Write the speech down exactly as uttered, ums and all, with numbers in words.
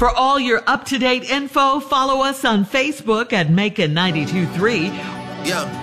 For all your up-to-date info, follow us on Facebook at Macon nine two three. Yeah.